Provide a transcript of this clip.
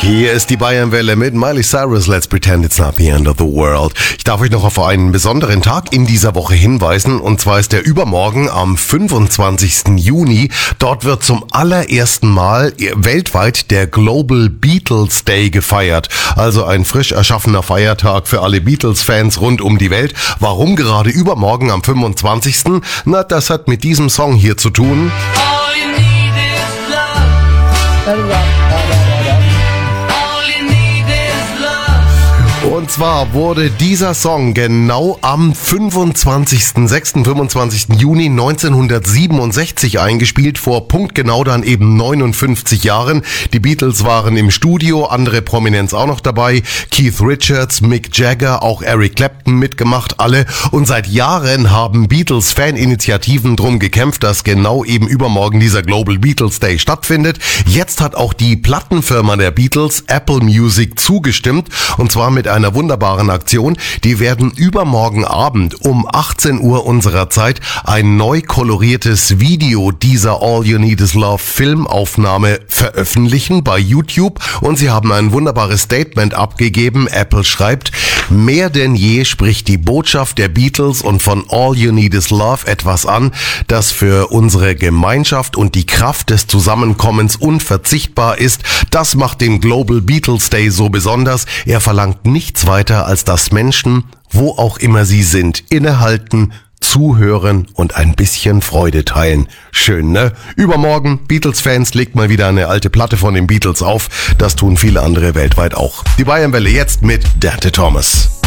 Hier ist die Bayernwelle mit Miley Cyrus. Let's pretend it's not the end of the world. Ich darf euch noch auf einen besonderen Tag in dieser Woche hinweisen. Und zwar ist der übermorgen am 25. Juni. Dort wird zum allerersten Mal weltweit der Global Beatles Day gefeiert. Also ein frisch erschaffener Feiertag für alle Beatles-Fans rund um die Welt. Warum gerade übermorgen am 25.? Na, das hat mit diesem Song hier zu tun. All you need is love. Und zwar wurde dieser Song genau am 25. Juni 1967 eingespielt, vor punktgenau dann eben 59 Jahren. Die Beatles waren im Studio, andere Prominenz auch noch dabei. Keith Richards, Mick Jagger, auch Eric Clapton mitgemacht, alle. Und seit Jahren haben Beatles-Faninitiativen drum gekämpft, dass genau eben übermorgen dieser Global Beatles Day stattfindet. Jetzt hat auch die Plattenfirma der Beatles, Apple Music, zugestimmt. Und zwar mit einer wunderbaren Aktion. Die werden übermorgen Abend um 18 Uhr unserer Zeit ein neu koloriertes Video dieser All You Need Is Love Filmaufnahme veröffentlichen bei YouTube. Und sie haben ein wunderbares Statement abgegeben. Apple schreibt: Mehr denn je spricht die Botschaft der Beatles und von All You Need Is Love etwas an, das für unsere Gemeinschaft und die Kraft des Zusammenkommens unverzichtbar ist. Das macht den Global Beatles Day so besonders. Er verlangt nichts weiter, als dass Menschen, wo auch immer sie sind, innehalten, zuhören und ein bisschen Freude teilen. Schön, ne? Übermorgen, Beatles-Fans, legt mal wieder eine alte Platte von den Beatles auf. Das tun viele andere weltweit auch. Die Bayernwelle jetzt mit Dante Thomas.